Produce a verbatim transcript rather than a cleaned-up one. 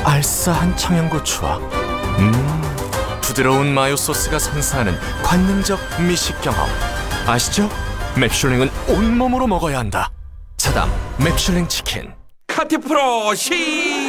알싸한 청양고추와 음 부드러운 마요 소스가 선사하는 관능적 미식 경험. 아시죠? 맵슐랭은 온몸으로 먹어야 한다. 차담 맵슐랭 치킨. 카티프로 시